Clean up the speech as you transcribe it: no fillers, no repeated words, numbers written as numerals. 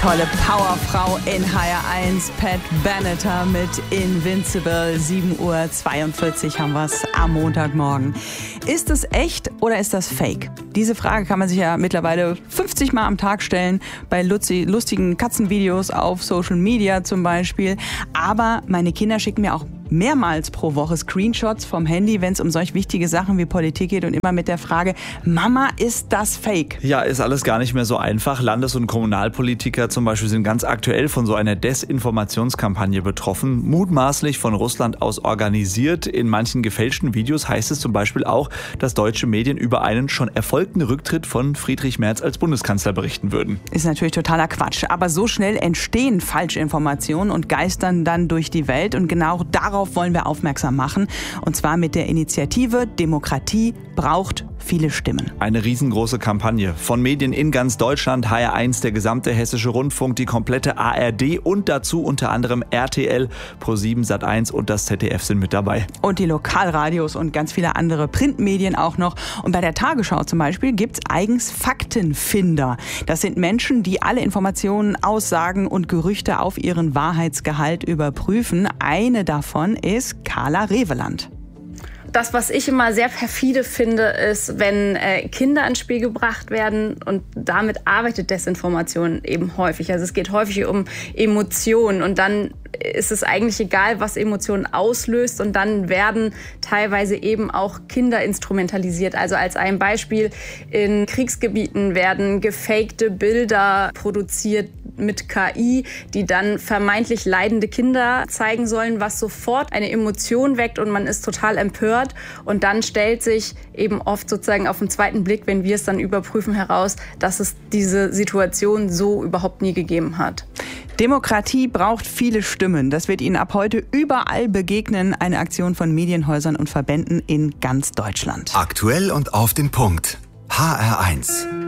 Tolle Powerfrau in HR1, Pat Benatar mit Invincible. 7:42 Uhr haben wir es am Montagmorgen. Ist es echt oder ist das Fake? Diese Frage kann man sich ja mittlerweile 50 Mal am Tag stellen, bei lustigen Katzenvideos auf Social Media zum Beispiel. Aber meine Kinder schicken mir auch mehrmals pro Woche Screenshots vom Handy, wenn es um solch wichtige Sachen wie Politik geht und immer mit der Frage, Mama, ist das Fake? Ja, ist alles gar nicht mehr so einfach. Landes- und Kommunalpolitiker zum Beispiel sind ganz aktuell von so einer Desinformationskampagne betroffen, mutmaßlich von Russland aus organisiert. In manchen gefälschten Videos heißt es zum Beispiel auch, dass deutsche Medien über einen schon erfolgten Rücktritt von Friedrich Merz als Bundeskanzler berichten würden. Ist natürlich totaler Quatsch, aber so schnell entstehen Falschinformationen und geistern dann durch die Welt und genau darauf wollen wir aufmerksam machen. Und zwar mit der Initiative Demokratie braucht viele Stimmen. Eine riesengroße Kampagne von Medien in ganz Deutschland, HR1, der gesamte Hessische Rundfunk, die komplette ARD und dazu unter anderem RTL, Pro7, Sat1 und das ZDF sind mit dabei. Und die Lokalradios und ganz viele andere Printmedien auch noch. Und bei der Tagesschau zum Beispiel gibt es eigens Faktenfinder. Das sind Menschen, die alle Informationen, Aussagen und Gerüchte auf ihren Wahrheitsgehalt überprüfen. Eine davon ist Carla Reveland. Das, was ich immer sehr perfide finde, ist, wenn Kinder ins Spiel gebracht werden und damit arbeitet Desinformation eben häufig. Also es geht häufig um Emotionen und dann ist es eigentlich egal, was Emotionen auslöst und dann werden teilweise eben auch Kinder instrumentalisiert. Also als ein Beispiel, in Kriegsgebieten werden gefakte Bilder produziert mit KI, die dann vermeintlich leidende Kinder zeigen sollen, was sofort eine Emotion weckt und man ist total empört. Und dann stellt sich eben oft sozusagen auf den zweiten Blick, wenn wir es dann überprüfen, heraus, dass es diese Situation so überhaupt nie gegeben hat. Demokratie braucht viele Stimmen. Das wird Ihnen ab heute überall begegnen. Eine Aktion von Medienhäusern und Verbänden in ganz Deutschland. Aktuell und auf den Punkt. HR1.